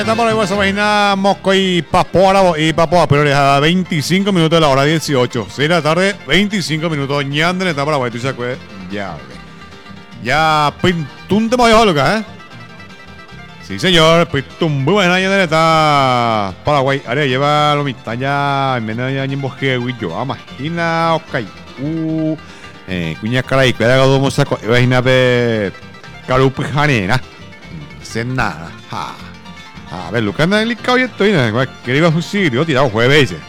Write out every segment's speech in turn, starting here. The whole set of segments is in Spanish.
Estamos en esa página Mosco y Papoa pero les da 25 minutos de la hora 18. 6 de la tarde, 25 minutos. Ñande está para Paraguay, tú sabes que ya. Ya, pintunte más viejo, Lucas, ¿eh? Sí, señor, pintum muy buena Ñande está Paraguay. Área lleva lo mistaña, en menos de año yo. Imagina, ok. Cuña cara y cuida dos mosacos. Imagina de Carupi Janena. Sin nada. A ver, Lucas anda en el caballo estoy, que iba a su sitio, tirado jueves, dice.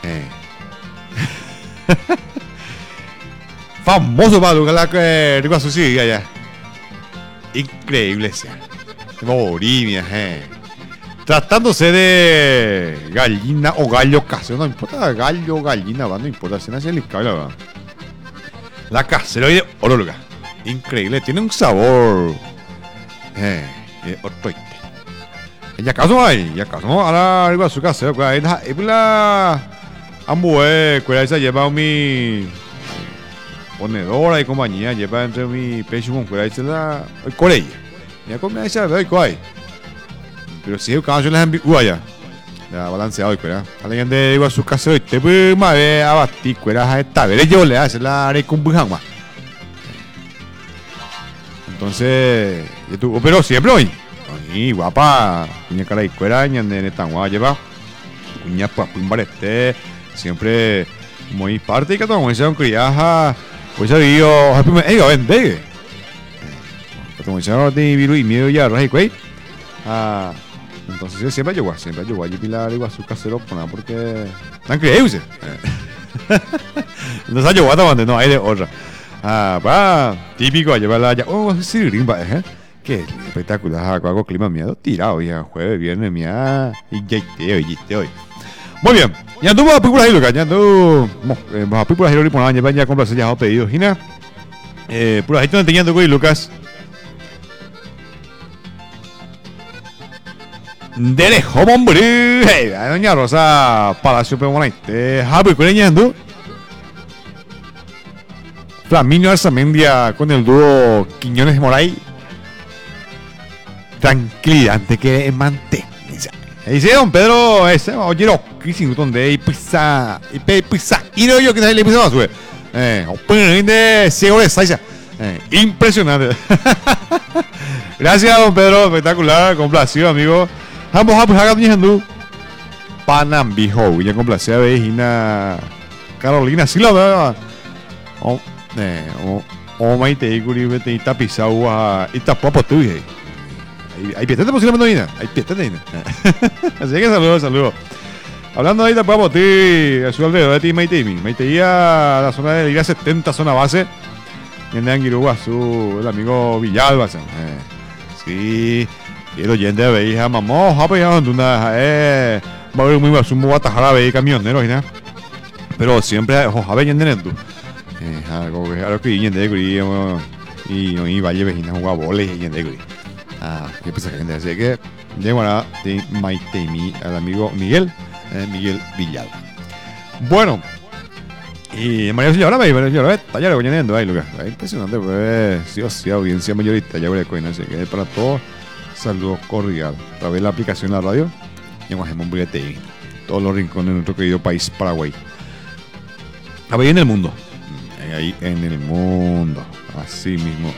Famoso para Lucas, la que iba a su sitio allá. Increíble, sea. Bolivia, tratándose de gallina o gallo casero, no importa, gallo o gallina, no importa, si nace el caballo, la caseroide oro, Lucas. Increíble, tiene un sabor. Otro. Ya caso ahora algo a su casa, es la ambue, cuál esa lleva mi ponedora y compañía, lleva entre mi pecho con cuál esa la Corea. Ya come esa de cuál. Pero si el caso la ambigua ya balanceado y cuál. Alguien de igual su casa y te puede más abatir cuál esta vez yo le hace la re con bujama. Entonces, pero siempre hoy. Y guapa, cuña cara y cuera, ñande tan guapa lleva, cuña pues barete, siempre muy parte y que todo ese criaja, pues había, vende, como ese de virus y miedo ya raje cuey, entonces siempre llegó allí pilar igual su casero poner porque tan creíble, entonces llegó hasta donde no hay de otra, va típico llevarla ya, sí rimba, qué espectacular, hago clima miedo tirado ya, jueves, viernes, mía, y ya hoy. Muy bien, ya tú vas a películas ahí, Lucas, ya tú vas a películas ahí, por la ya compras ya pedido, Gina, por ahí te enseñando con Lucas. Dele, hombre, doña Rosa, Palacio Pemonite, Javi Cureñando. Flaminio Alzamendia con el dúo Quiñones Moray. Tranquilidad antes que mantenga. Dice don Pedro, oye, lo que sin donde pizza, y no yo que le pizza más, güey. De ciego de Saiza. Impresionante. Gracias, don Pedro, espectacular, complacido, amigo. Ambos hagan Panambi Ho, ya complacida vecina Carolina, sí la verdad. Maite Iguri, vete y tapizagua y tapapo tu hija. Hay pietete posiblemente no hay pietete. Así que saludos. Hablando de tapapo tu, a su alrededor de ti, Maite a la zona de Liga 70, zona base. En Anguirúa, el amigo Villalba. Sí, y el oyente de Beija, mamá, apoyando una, va a ver muy mal, un guatajara a ver camioneros y nada. Pero siempre, ojalá vean de tú. Algo que viene de Guri y Valle Vejina jugaba boles y de Guri. Qué pasa gente, así que llego a Maite al amigo Miguel Villalba. Bueno, y María Señora, tallar coñando ahí, Lucas. Impresionante, pues, sí, audiencia mayorita, ya voy a coñar, así que para todos, saludos cordial. A través de la aplicación de la radio, y en Bulete, todos los rincones de nuestro querido país, Paraguay. Ahí en el mundo. Ahí en el mundo, así mismo.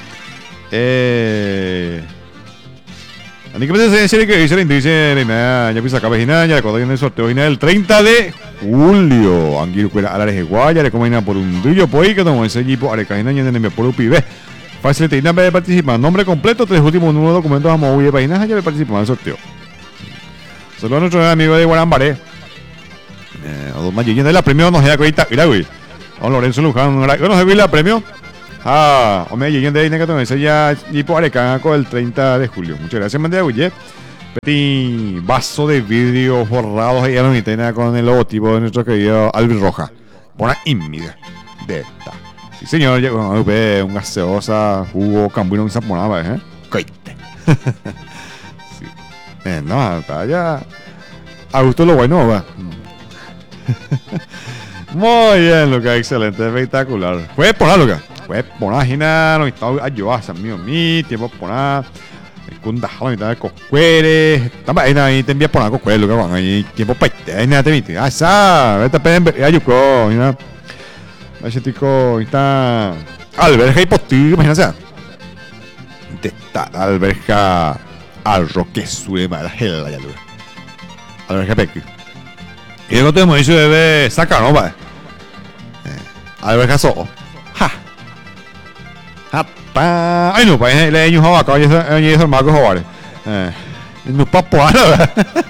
Ani que me dice que dice ya empieza a cabejina, ya cuando viene el sorteo el 30 de julio. Anguilo cuera a la reguaya, le comen por un brillo pues que tomo ese equipo arecajina y en el por UPB. Fácil de participar, nombre completo, 3 últimos números de documentos a móvil de páginas, ya participar en el sorteo. Saludos a nuestro amigo de Guarambaré. A dos más de la premio nos da cuenta, mira güey. Don Lorenzo Luján, no se vio la premio. Hombre, lleguen de ahí, que tomé ya y por Arecaco el 30 de julio. Muchas gracias, Mandela Guille. Petit vaso de vidrio forrados ahí a la mitad con el logotipo de nuestro querido Alvin Roja. Buena inmida de esta. Sí, señor, llegó un gaseosa, jugo, cambuino que se ponaba, Coite. Sí. No, ya. A gusto lo bueno, va. Muy bien, Lucas, excelente, espectacular. Puedes poner, Lucas. Puedes poner, Gina, no está ayudando, mío, mi tiempo poner. con dajalo mitad de coscuere. También ahí te envía por la coscuere, lo que van ahí. Tiempo para ahí, nada te viste. Ah, esa, vete a pedir, ayuco, mira. Ese tico, está. Alberja y postillo, imagínate. Está alberja al roque sube para la hela, ya lo ves. Alberja peque. Y luego tenemos dicho debe sacar, ¿no? Vale. Alberja so. Ja. Pa. Ay no, pa le año hawa ka ye so ma ko hawa. No papo ala.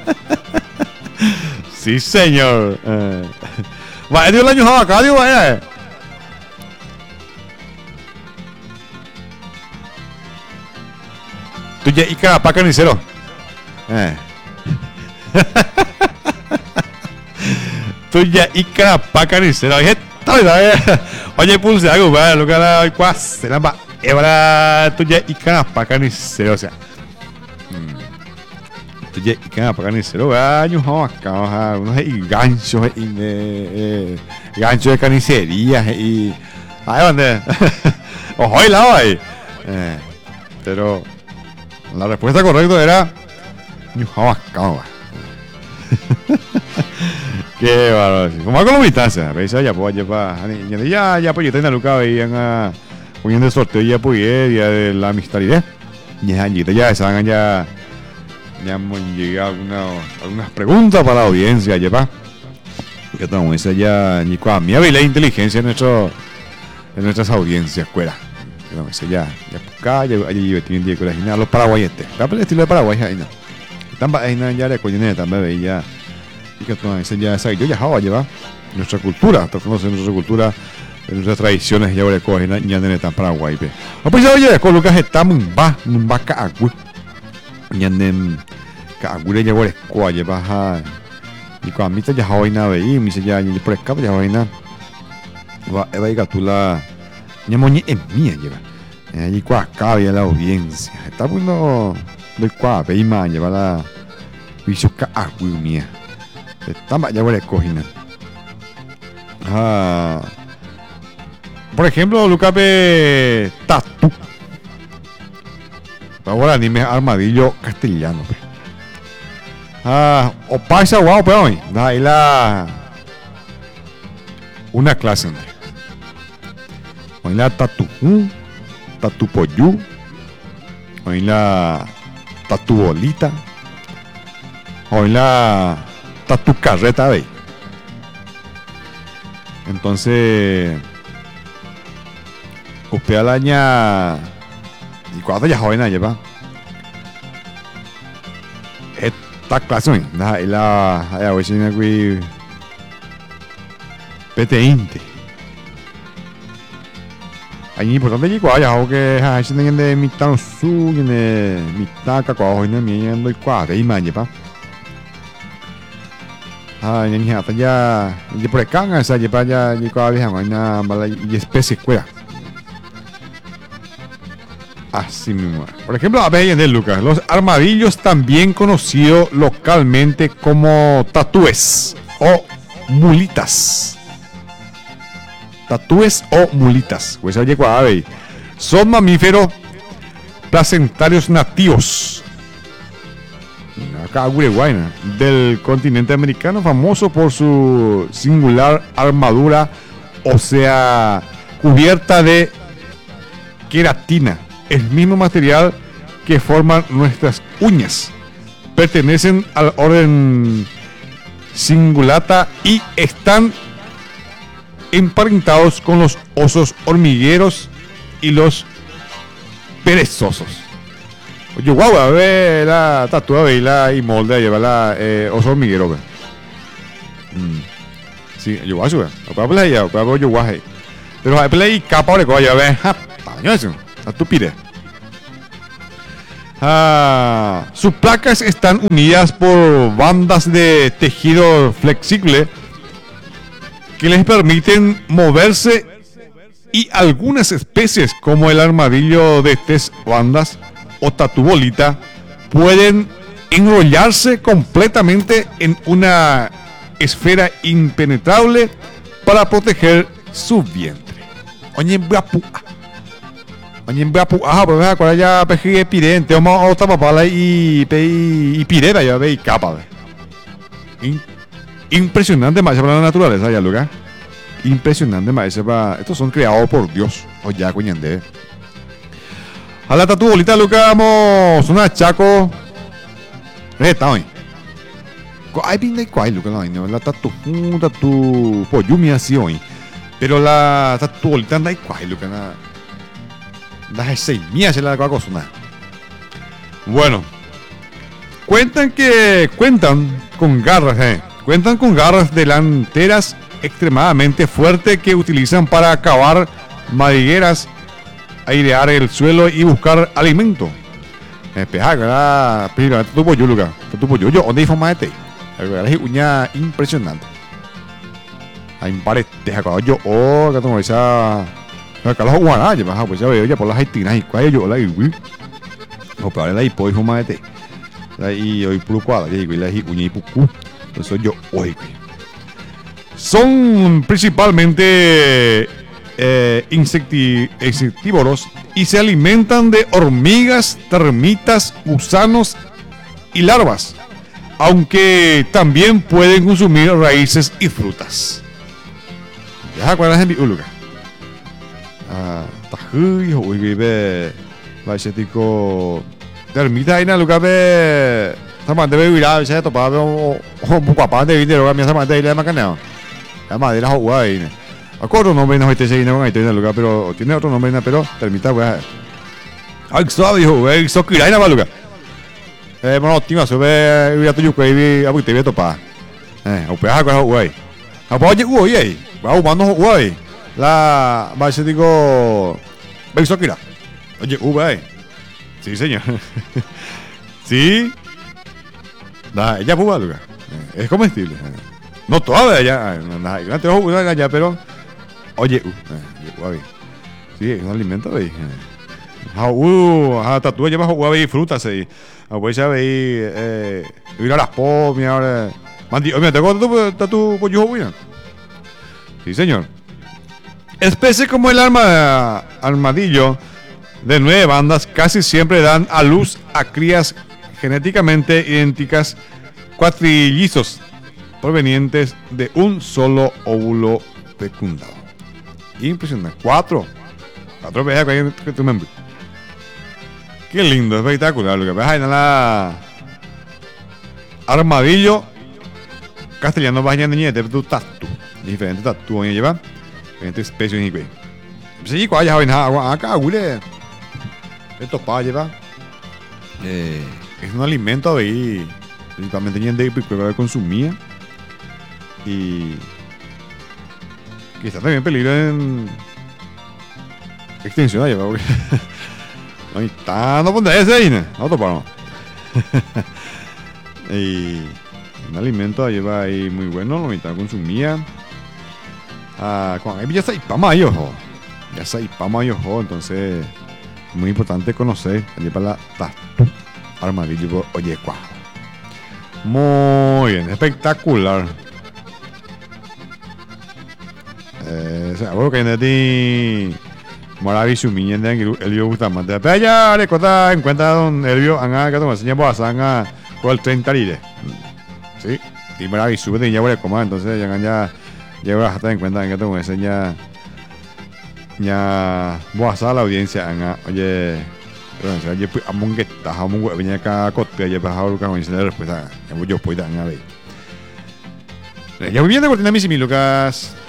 Sí, señor. Va, dio el año hawa ka dio va. Tú ya ica pa carnicero. Tú ya ica pa carnicero. Oye, pulse algo, va, lo que era quase la ba. Ahora tú ya ica pa carnicero, o sea. Tú ya ica pa carnicero, va, años acá, unos ganchos ganchos de carnicería y ahí donde ojo y lado ahí. Pero la respuesta correcta era Ñujahuascaba. Qué bárbaro. Como algo lo viste, ¿veis? Ya pues ya pues yo tengo Luca veían a poniendo el sorteo ya pues día de la amistad ya saben ya hemos llegado algunas preguntas para la audiencia ya pa. Que estamos esa ya ni cuá mi la inteligencia en nuestras audiencias fuera. Ese ya acá ya tienen día con la los paraguayes el estilo de Paraguay ahí no están ahí ya le coñene también veía y que todo ese ya esa yo ya java lleva nuestra cultura tratando de hacer nuestra cultura nuestras tradiciones ya le cogen ya en tan Paraguay pe pues ya oye con Lucas está mun va ka agua ya en ka agua ya le coa lleva y con mí ya java ina ve y mi se ya ni por escape ya vaina va eva y gatula ñamoñi en mía lleva allí cuacá había la audiencia está bueno del cuá veima lleva la visoca agua mía está ya huele cojina por ejemplo Lucape tatu ahora anime armadillo castellano o pasa guau pero hoy ahí la una clase hoy la tatu poyu, hoy la tatu bolita, hoy la tatu carreta ve. Entonces, usted al año y cuando ya joven lleva esta clase, nada, y la vecina aquí PT20. Ahí importante que cuaya o que hay gente de mitad su de mitad que cuajo no me yendo y cuadra y man lleva ni hasta ya y por acá esa lleva ya y cuadra una mala y especie cuera así mismo. Por ejemplo, a ver en el Lucas, los armadillos también conocidos localmente como tatúes o mulitas. Tatúes o mulitas, pues oye, son mamíferos placentarios nativos acá Uruguay del continente americano, famoso por su singular armadura, o sea, cubierta de queratina, el mismo material que forman nuestras uñas. Pertenecen al orden Cingulata y están emparentados con los osos hormigueros y los perezosos. Oye, guau, a ver la tatuada y la y molde a llevar la oso hormiguero. Sí, yo guau, sube. Para play ya, para yo guau. Pero a play capa le coja, a ver, paño eso. Estupidez. Sus placas están unidas por bandas de tejido flexible que les permiten moverse, y algunas especies como el armadillo de estas bandas o tatu bolita pueden enrollarse completamente en una esfera impenetrable para proteger su vientre. Oye, Oye, voy a pues ahora ya peje pirente, vamos a otra papala y pirera ya ve y capa. Impresionante más para la naturaleza ya, Luca. Impresionante más estos son creados por Dios. O ya coñande. A la tatu bolita, Luca, vamos una chaco. Está hoy. Ay, pinta y cuál, Luca, no, la tatu pues yo me hacía hoy. Pero la tatu bolita anda y cuál, Luca, nada. Las 6 mías se la cosa. Bueno, cuentan con garras, cuentan con garras delanteras extremadamente fuertes que utilizan para cavar madrigueras, airear el suelo y buscar alimento. Espeja, pero tu pollo, Luca, tu pollo, yo donde hay forma de té, es uña impresionante. Hay un par de tejas yo, que tengo esa. Acá los guaranas, ya vas pues ya veo ya por las haitinas y cuello la y o para la hipo hijo más de y hoy puro cuadra y la uña y pucu entonces yo hoy son principalmente insectívoros y se alimentan de hormigas, termitas, gusanos y larvas, aunque también pueden consumir raíces y frutas. Ya acuerdas en mi lugar. Tajuy, hoy vive Bachetico termita ahí en el lugar de Samante de Virar, se topaba un papá de dinero que me Samante de la macaneo. La madera Hawaii. Acuerdo no ven a este seguir en el lugar, pero tiene otro nombre, pero termita, güey. Ay, suave, güey, so que irá en la lugar. Bueno, tío, sube y a tu yuca y a te ve topa. O peja con Hawaii. Apoye, güey, va humano Hawaii. La base digo Beisokira. Oye, sí, señor. Sí. Ella es lugar. Es comestible. No toda ella. No tengo una allá, pero. Oye, sí, es un alimento, ¿veis? Tatúa lleva jugar y frutas ahí. Pues ya veis. Ir a las pomias ahora. Mandi, oye, ¿te tatu pollo buena? Sí, señor. Especies como el armadillo de 9 bandas casi siempre dan a luz a crías genéticamente idénticas, cuatrillizos provenientes de un solo óvulo fecundado. Impresionante. 4 veces que tú me envías. Qué lindo, espectacular. Lo que ves ahí en la armadillo castellano vaya niñete, tu tatu. Diferente tatu lleva. Diferentes especies y güey. Sí, cuál ya ven acá, güey. Esto para llevar. Es un alimento ahí. Principalmente de que consumía. Y que está también en peligro en extinción allá, porque no está, no pondré ese ahí, no topamos. Y un alimento lleva ahí muy bueno, lo mitad consumía. Ya está Ipamayo, ya está Ipamayo, entonces muy importante conocer allí para la tatu armadillo oye cuá. Muy bien, espectacular. Seguro que en ti maravilloso mi en Elvio Bustamante. Pero ya le encuentra don Elvio anga que toma señal boasanga con el 30 lire. Sí, y maravilloso de ya voy a comer, entonces ya voy a estar en cuenta que tengo enseña ya boasa la audiencia anga oye ya pues among que está among venía acá cote ya para ahora con enseñar respuesta yo puedo anga ve. Ya muy bien de cortina mis Lucas.